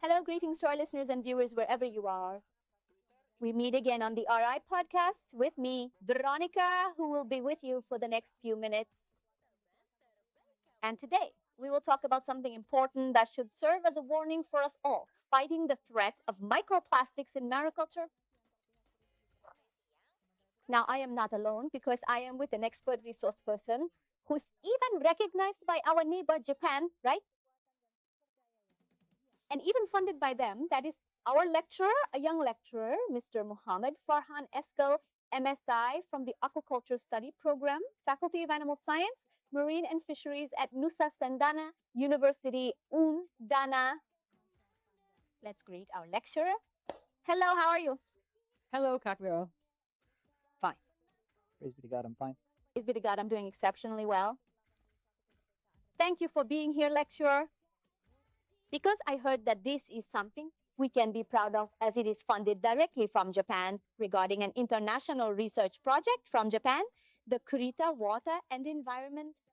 Hello, greetings to our listeners and viewers wherever you are. We meet again on the RI podcast with me, Veronica, who will be with you for the next few minutes. And today, we will talk about something important that should serve as a warning for us all, fighting the threat of microplastics in mariculture. Now, I am not alone because I am with an expert resource person who's even recognized by our neighbor Japan, right? And even funded by them. That is our lecturer, a young lecturer, Mr. Muhammad Farhan Eskel, MSI from the Aquaculture Study Program, Faculty of Animal Science, Marine and Fisheries at Nusa Sendana University, Dana. Let's greet our lecturer. Hello, how are you? Hello, Kakvero. Fine. Praise be to God, I'm fine. Praise be to God, I'm doing exceptionally well. Thank you for being here, lecturer. Because I heard that this is something we can be proud of as it is funded directly from Japan regarding an international research project from Japan, the Kurita Water and Environment